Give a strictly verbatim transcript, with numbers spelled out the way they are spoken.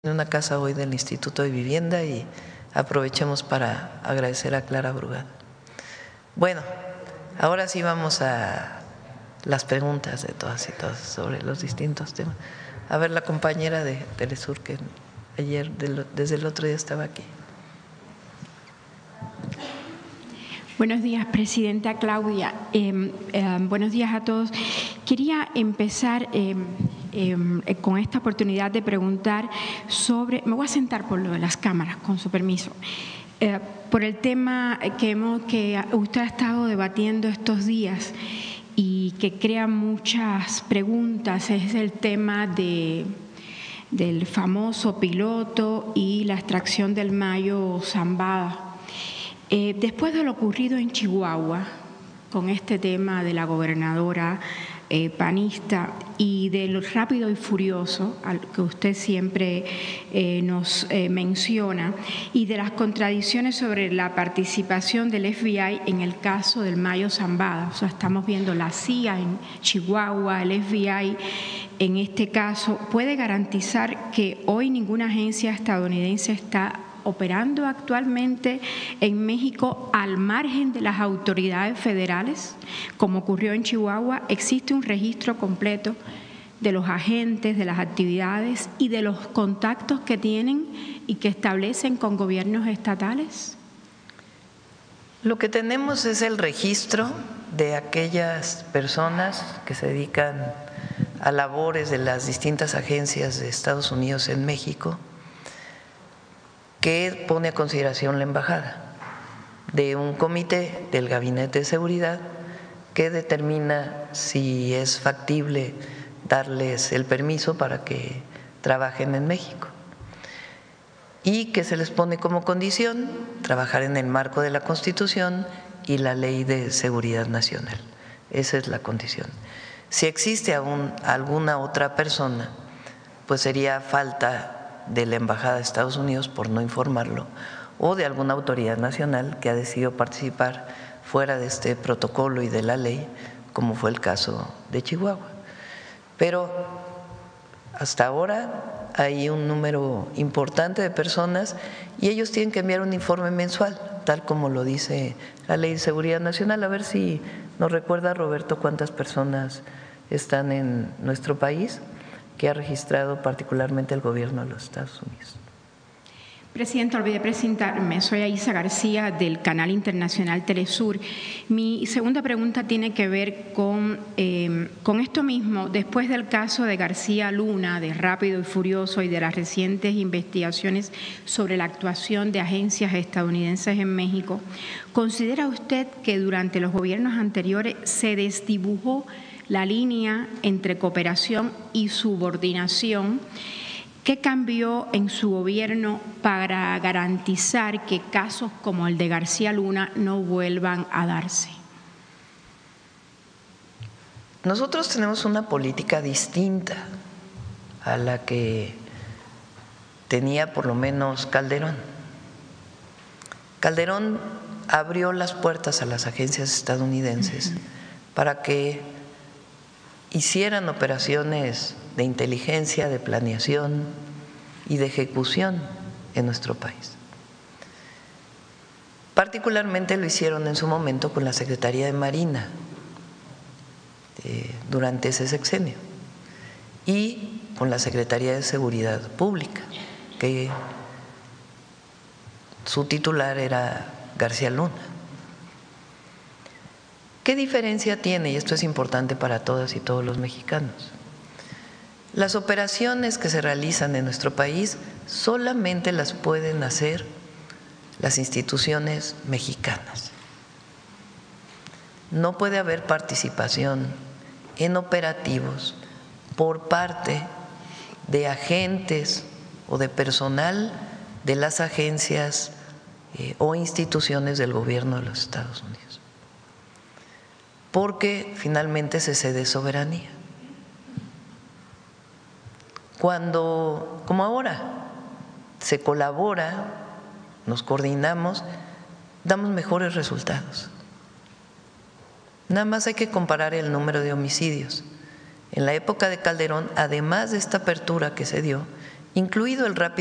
en una casa hoy del Instituto de Vivienda y aprovechemos para agradecer a Clara Brugada. Bueno, ahora sí vamos a las preguntas de todas y todos sobre los distintos temas. A ver, la compañera de Telesur que ayer, desde el otro día estaba aquí. Buenos días, Presidenta Claudia. Eh, eh, buenos días a todos. Quería empezar eh, eh, con esta oportunidad de preguntar sobre… Me voy a sentar por lo de las cámaras, con su permiso. Eh, por el tema que, hemos, que usted ha estado debatiendo estos días y que crea muchas preguntas, es el tema de… del famoso piloto y la extracción del mayo Zambada. Eh, después de lo ocurrido en Chihuahua, con este tema de la gobernadora eh, panista y de lo rápido y furioso al que usted siempre eh, nos eh, menciona, y de las contradicciones sobre la participación del F B I en el caso del mayo Zambada, o sea, estamos viendo la C I A en Chihuahua, el F B I en este caso, ¿puede garantizar que hoy ninguna agencia estadounidense está operando actualmente en México al margen de las autoridades federales, como ocurrió en Chihuahua? ¿Existe un registro completo de los agentes, de las actividades y de los contactos que tienen y que establecen con gobiernos estatales? Lo que tenemos es el registro de aquellas personas que se dedican a labores de las distintas agencias de Estados Unidos en México, que pone a consideración la embajada, de un comité del Gabinete de Seguridad que determina si es factible darles el permiso para que trabajen en México y que se les pone como condición trabajar en el marco de la Constitución y la Ley de Seguridad Nacional. Esa es la condición. Si existe aún alguna otra persona, pues sería falta de la Embajada de Estados Unidos por no informarlo, o de alguna autoridad nacional que ha decidido participar fuera de este protocolo y de la ley, como fue el caso de Chihuahua. Pero hasta ahora hay un número importante de personas y ellos tienen que enviar un informe mensual, tal como lo dice la Ley de Seguridad Nacional. A ver si nos recuerda, Roberto, cuántas personas están en nuestro país que ha registrado particularmente el gobierno de los Estados Unidos. Presidenta, olvidé presentarme. Soy Aisa García del canal internacional Telesur. Mi segunda pregunta tiene que ver con, eh, con esto mismo. Después del caso de García Luna, de Rápido y Furioso, y de las recientes investigaciones sobre la actuación de agencias estadounidenses en México, ¿considera usted que durante los gobiernos anteriores se desdibujó la línea entre cooperación y subordinación? ¿Qué cambió en su gobierno para garantizar que casos como el de García Luna no vuelvan a darse? Nosotros tenemos una política distinta a la que tenía por lo menos Calderón. Calderón abrió las puertas a las agencias estadounidenses para que hicieran operaciones de inteligencia, de planeación y de ejecución en nuestro país. Particularmente lo hicieron en su momento con la Secretaría de Marina eh, durante ese sexenio y con la Secretaría de Seguridad Pública, que su titular era García Luna. ¿Qué diferencia tiene? Y esto es importante para todas y todos los mexicanos. Las operaciones que se realizan en nuestro país solamente las pueden hacer las instituciones mexicanas. No puede haber participación en operativos por parte de agentes o de personal de las agencias eh, o instituciones del gobierno de los Estados Unidos, porque finalmente se cede soberanía. Cuando, como ahora, se colabora, nos coordinamos, damos mejores resultados. Nada más hay que comparar el número de homicidios. En la época de Calderón, además de esta apertura que se dio, incluido el rápido